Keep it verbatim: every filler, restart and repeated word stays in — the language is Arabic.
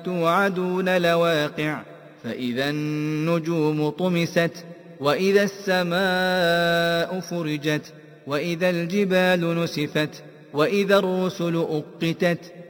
توعدون لواقع فإذا النجوم طمست وإذا السماء فرجت وإذا الجبال نسفت وإذا الرسل أقتت